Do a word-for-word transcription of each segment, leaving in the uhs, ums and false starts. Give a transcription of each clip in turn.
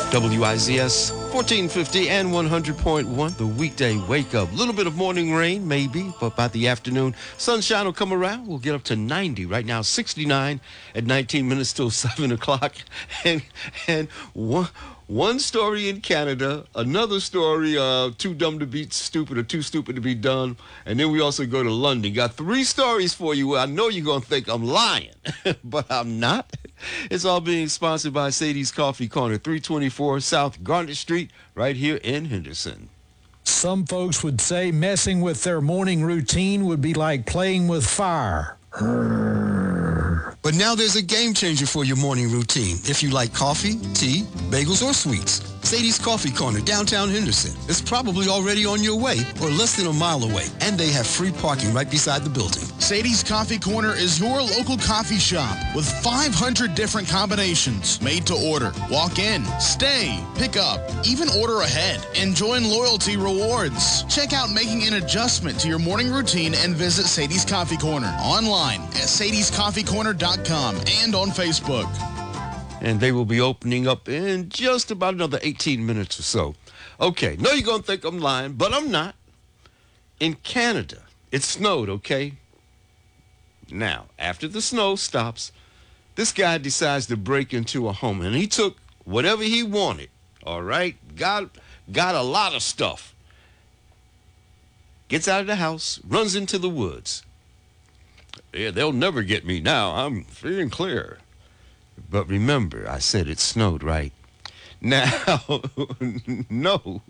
W I Z S fourteen fifty and one hundred point one, the weekday wake up. A little bit of morning rain, maybe, but by the afternoon, sunshine will come around. We'll get up to ninety. Right now, sixty-nine at nineteen minutes till seven o'clock. And and one, one story in Canada, another story, uh, too dumb to be stupid or too stupid to be done. And then we also go to London. Got three stories for you. I know you're going to think I'm lying, but I'm not. It's all being sponsored by Sadie's Coffee Corner, three twenty-four South Garnet Street, right here in Henderson. Some folks would say messing with their morning routine would be like playing with fire. But now there's a game changer for your morning routine. If you like coffee, tea, bagels, or sweets, Sadie's Coffee Corner, downtown Henderson, is probably already on your way or less than a mile away, and they have free parking right beside the building. Sadie's Coffee Corner is your local coffee shop with five hundred different combinations made to order. Walk in, stay, pick up, even order ahead, and join loyalty rewards. Check out making an adjustment to your morning routine and visit Sadie's Coffee Corner online at sadies coffee corner dot com and on Facebook. And they will be opening up in just about another eighteen minutes or so. Okay, no, you're going to think I'm lying, but I'm not. In Canada, it snowed, okay? Now, after the snow stops, this guy decides to break into a home, and he took whatever he wanted, all right? Got, got a lot of stuff. Gets out of the house, runs into the woods. Yeah, they'll never get me now. I'm free and clear. But remember, I said it snowed, right? Now, no.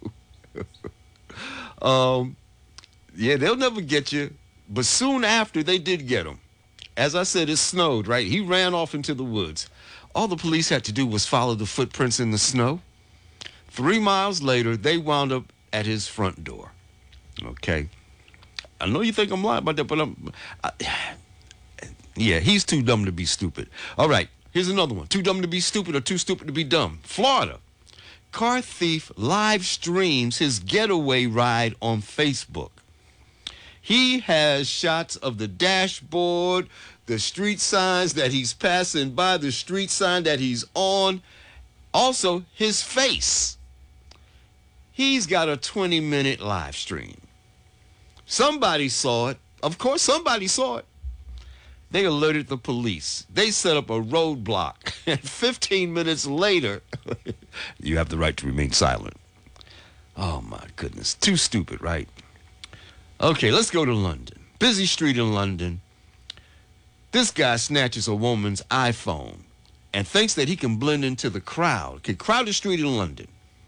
um, yeah, they'll never get you. But soon after, they did get him. As I said, it snowed, right? He ran off into the woods. All the police had to do was follow the footprints in the snow. Three miles later, they wound up at his front door. Okay. I know you think I'm lying about that, but I'm... I, yeah, he's too dumb to be stupid. All right. Here's another one. Too dumb to be stupid or too stupid to be dumb. Florida. Car thief live streams his getaway ride on Facebook. He has shots of the dashboard, the street signs that he's passing by, the street sign that he's on, also his face. He's got a twenty-minute live stream. Somebody saw it. Of course, somebody saw it. They alerted the police. They set up a roadblock. And fifteen minutes later, you have the right to remain silent. Oh, my goodness. Too stupid, right? Okay, let's go to London. Busy street in London. This guy snatches a woman's iPhone and thinks that he can blend into the crowd. Okay, crowded street in London.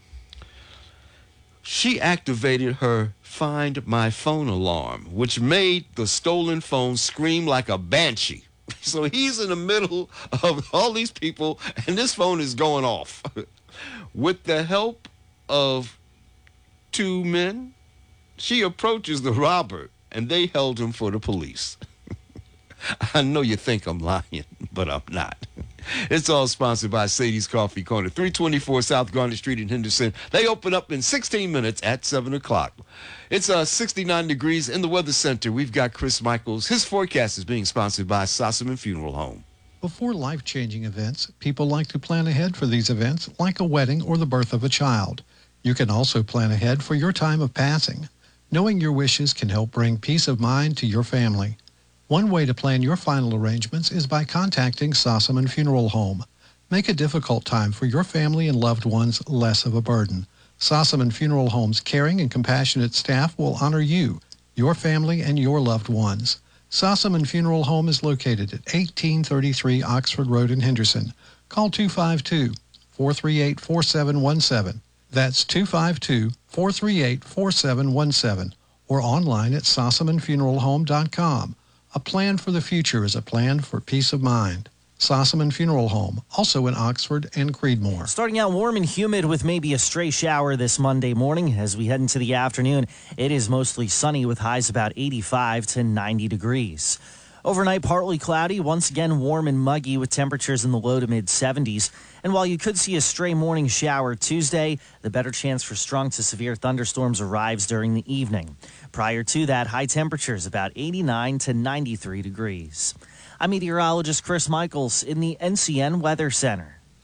She activated her Find My Phone alarm, which made the stolen phone scream like a banshee. So he's in the middle of all these people, and this phone is going off. With the help of two men, she approaches the robber, and they held him for the police. I know you think I'm lying, but I'm not. It's all sponsored by Sadie's Coffee Corner, three twenty-four South Garnet Street in Henderson. They open up in sixteen minutes at seven o'clock. It's uh, sixty-nine degrees in the Weather Center. We've got Chris Michaels. His forecast is being sponsored by Sossaman Funeral Home. Before life-changing events, people like to plan ahead for these events, like a wedding or the birth of a child. You can also plan ahead for your time of passing. Knowing your wishes can help bring peace of mind to your family. One way to plan your final arrangements is by contacting Sossaman Funeral Home. Make a difficult time for your family and loved ones less of a burden. Sossaman Funeral Home's caring and compassionate staff will honor you, your family, and your loved ones. Sossaman Funeral Home is located at eighteen thirty-three Oxford Road in Henderson. Call two five two, four three eight, four seven one seven. That's two five two, four three eight, four seven one seven. Or online at sossaman funeral home dot com. A plan for the future is a plan for peace of mind. Sossaman Funeral Home, also in Oxford and Creedmoor. Starting out warm and humid with maybe a stray shower this Monday morning. As we head into the afternoon, it is mostly sunny with highs about eighty-five to ninety degrees. Overnight, partly cloudy, once again warm and muggy with temperatures in the low to mid seventies. And while you could see a stray morning shower Tuesday, the better chance for strong to severe thunderstorms arrives during the evening. Prior to that, high temperatures about eighty-nine to ninety-three degrees. I'm meteorologist Chris Michaels in the N C N Weather Center.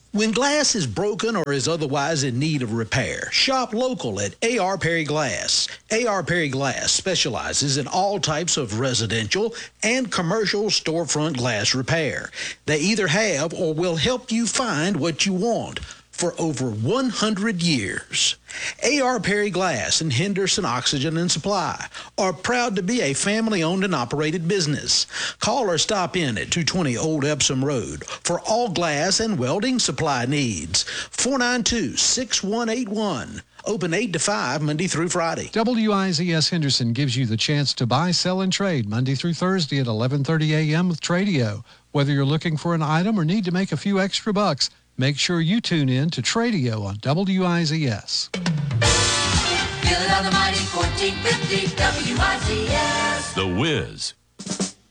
When glass is broken or is otherwise in need of repair, shop local at A R. Perry Glass. A R. Perry Glass specializes in all types of residential and commercial storefront glass repair. They either have or will help you find what you want for over one hundred years. A R. Perry Glass and Henderson Oxygen and Supply are proud to be a family-owned and operated business. Call or stop in at two twenty Old Epsom Road for all glass and welding supply needs. four nine two, six one eight one. Open eight to five Monday through Friday. W I Z S Henderson gives you the chance to buy, sell, and trade Monday through Thursday at eleven thirty a.m. with Tradio. Whether you're looking for an item or need to make a few extra bucks, make sure you tune in to Tradio on W I Z S. Feel it on the mighty fourteen fifty W I Z S. The Wiz